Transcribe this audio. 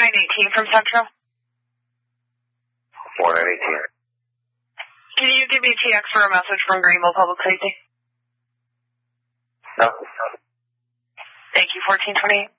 4918 from Central. 4918. Can you give me TX for a message from Greenville Public Safety? No. Thank you, 1428.